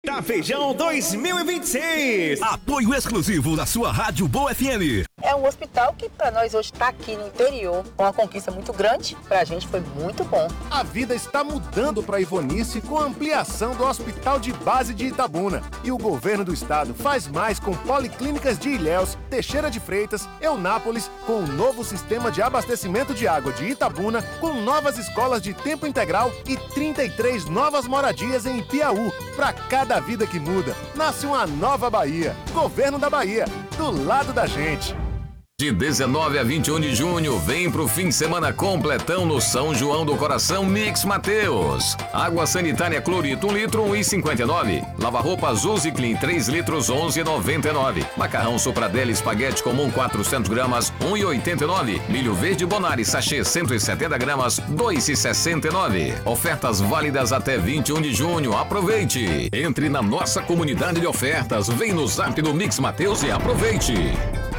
Da Feijão 2026. Apoio exclusivo da sua Rádio Boa FM. É um hospital que para nós hoje está aqui no interior, com uma conquista muito grande, para a gente foi muito bom. A vida está mudando para Ivonice com a ampliação do Hospital de Base de Itabuna. E o governo do estado faz mais com policlínicas de Ilhéus, Teixeira de Freitas, Eunápolis, com o novo sistema de abastecimento de água de Itabuna, com novas escolas de tempo integral e 33 novas moradias em Ipiaú. Para cada vida que muda, nasce uma nova Bahia. Governo da Bahia, do lado da gente. De 19 a 21 de junho, vem pro fim de semana completão no São João do Coração Mix Mateus. Água sanitária clorito 1 litro, 1,59. Lava-roupa Zuzi Clean 3 litros, 11,99. Macarrão Sopradelli espaguete comum 400 gramas, 1,89. Milho verde Bonari sachê 170 gramas, 2,69. Ofertas válidas até 21 de junho. Aproveite! Entre na nossa comunidade de ofertas, vem no Zap do Mix Mateus e aproveite!